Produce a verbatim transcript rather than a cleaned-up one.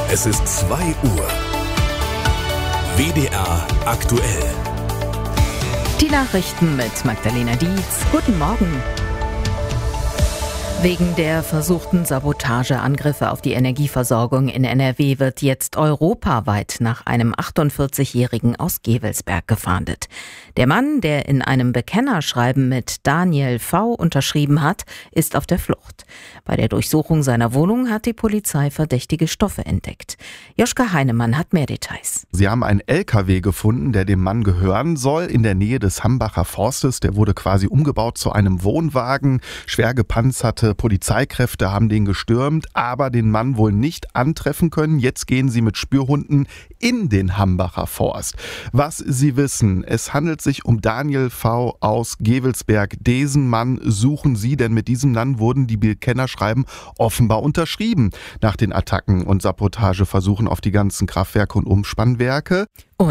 Es ist zwei Uhr. W D R aktuell. Die Nachrichten mit Magdalena Dietz. Guten Morgen. Wegen der versuchten Sabotageangriffe auf die Energieversorgung in N R W wird jetzt europaweit nach einem achtundvierzigjährigen aus Gevelsberg gefahndet. Der Mann, der in einem Bekennerschreiben mit Daniel V. unterschrieben hat, ist auf der Flucht. Bei der Durchsuchung seiner Wohnung hat die Polizei verdächtige Stoffe entdeckt. Joschka Heinemann hat mehr Details. Sie haben einen L K W gefunden, der dem Mann gehören soll, in der Nähe des Hambacher Forstes. Der wurde quasi umgebaut zu einem Wohnwagen, schwer gepanzerte Polizeikräfte haben den gestürmt, aber den Mann wohl nicht antreffen können. Jetzt gehen sie mit Spürhunden in den Hambacher Forst. Was Sie wissen, es handelt sich um Daniel V. aus Gevelsberg. Diesen Mann suchen Sie, denn mit diesem Mann wurden die Bekennerschreiben offenbar unterschrieben nach den Attacken und Sabotageversuchen auf die ganzen Kraftwerke und Umspannwerke.